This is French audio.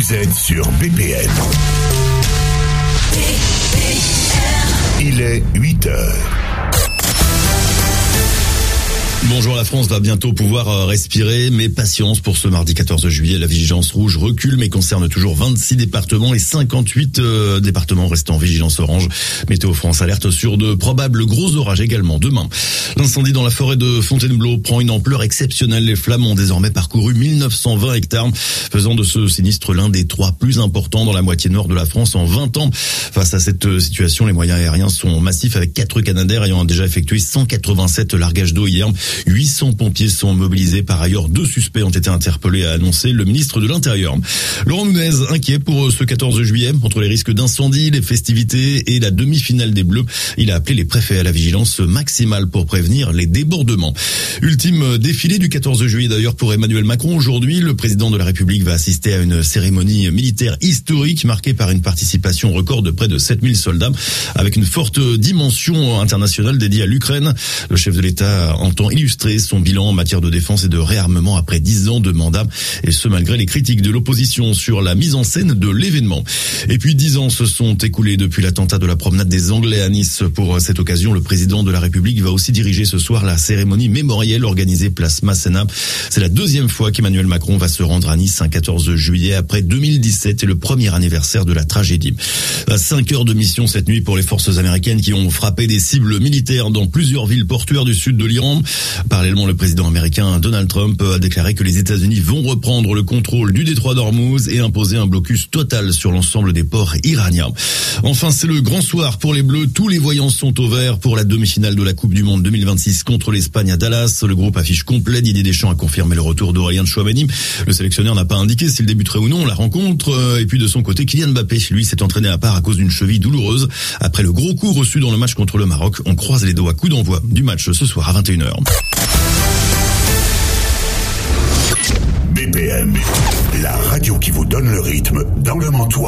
Vous êtes sur BPM. Il est 8h. Bonjour, la France va bientôt pouvoir respirer, mais patience pour ce mardi 14 juillet. La vigilance rouge recule, mais concerne toujours 26 départements et 58 départements restant en vigilance orange. Météo France alerte sur de probables gros orages également demain. L'incendie dans la forêt de Fontainebleau prend une ampleur exceptionnelle. Les flammes ont désormais parcouru 1920 hectares, faisant de ce sinistre l'un des 3 plus importants dans la moitié nord de la France en 20 ans. Face à cette situation, les moyens aériens sont massifs avec 4 Canadair ayant déjà effectué 187 largages d'eau hier. 800 pompiers sont mobilisés. Par ailleurs, 2 suspects ont été interpellés, a annoncé le ministre de l'Intérieur. Laurent Nunez, inquiet pour ce 14 juillet, entre les risques d'incendie, les festivités et la demi-finale des Bleus. Il a appelé les préfets à la vigilance maximale pour prévenir les débordements. Ultime défilé du 14 juillet d'ailleurs pour Emmanuel Macron. Aujourd'hui, le président de la République va assister à une cérémonie militaire historique marquée par une participation record de près de 7000 soldats avec une forte dimension internationale dédiée à l'Ukraine. Le chef de l'État entend illustrer son bilan en matière de défense et de réarmement après 10 ans de mandat, et ce malgré les critiques de l'opposition sur la mise en scène de l'événement. Et puis 10 ans se sont écoulés depuis l'attentat de la promenade des Anglais à Nice. Pour cette occasion, le président de la République va aussi diriger ce soir la cérémonie mémorielle organisée place Masséna. C'est la 2e fois qu'Emmanuel Macron va se rendre à Nice un 14 juillet après 2017 et le premier anniversaire de la tragédie. 5 heures de mission cette nuit pour les forces américaines qui ont frappé des cibles militaires dans plusieurs villes portuaires du sud de l'Iran. Parallèlement, le président américain Donald Trump a déclaré que les États-Unis vont reprendre le contrôle du détroit d'Ormuz et imposer un blocus total sur l'ensemble des ports iraniens. Enfin, c'est le grand soir pour les Bleus. Tous les voyants sont au vert pour la demi-finale de la Coupe du Monde 2026 contre l'Espagne à Dallas. Le groupe affiche complet. Didier Deschamps a confirmé le retour d'Aurélien Tchouaméni. Le sélectionneur n'a pas indiqué s'il débuterait ou non la rencontre. Et puis de son côté, Kylian Mbappé, lui, s'est entraîné à part à cause d'une cheville douloureuse. Après le gros coup reçu dans le match contre le Maroc, on croise les doigts. Coup d'envoi du match ce soir à 21h. BPM, la radio qui vous donne le rythme dans le Mantois.